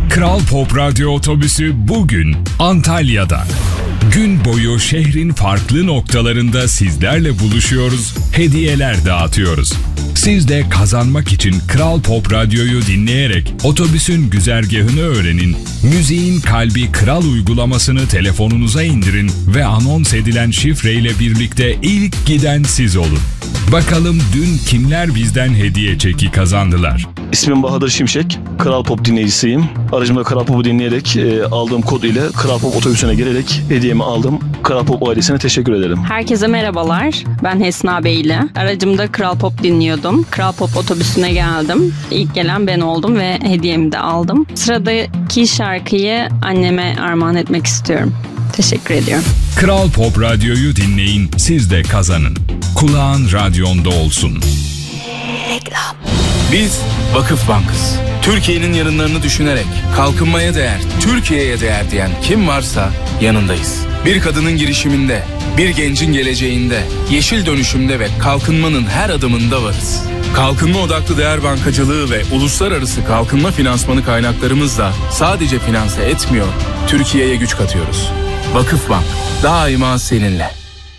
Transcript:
Kral Pop Radyo Otobüsü bugün Antalya'da. Gün boyu şehrin farklı noktalarında sizlerle buluşuyoruz, hediyeler dağıtıyoruz. Siz de kazanmak için Kral Pop Radyo'yu dinleyerek otobüsün güzergahını öğrenin, müziğin kalbi Kral uygulamasını telefonunuza indirin ve anons edilen şifreyle birlikte ilk giden siz olun. Bakalım dün kimler bizden hediye çeki kazandılar? İsmim Bahadır Şimşek, Kral Pop dinleyicisiyim. Aracımda Kral Pop'u dinleyerek aldığım kod ile Kral Pop otobüsüne gelerek hediyemi aldım. Kral Pop ailesine teşekkür ederim. Herkese merhabalar. Ben Hesna Beyli. Aracımda Kral Pop dinliyordum. Kral Pop otobüsüne geldim. İlk gelen ben oldum ve hediyemi de aldım. Sıradaki şarkıyı anneme armağan etmek istiyorum. Teşekkür ediyorum. Kral Pop Radyo'yu dinleyin, siz de kazanın. Kulağın radyonda olsun. Reklam. Biz Vakıf Bank'ız. Türkiye'nin yarınlarını düşünerek kalkınmaya değer, Türkiye'ye değer diyen kim varsa yanındayız. Bir kadının girişiminde, bir gencin geleceğinde, yeşil dönüşümde ve kalkınmanın her adımında varız. Kalkınma odaklı değer bankacılığı ve uluslararası kalkınma finansmanı kaynaklarımızla sadece finanse etmiyor, Türkiye'ye güç katıyoruz. Vakıf Bank, daima seninle.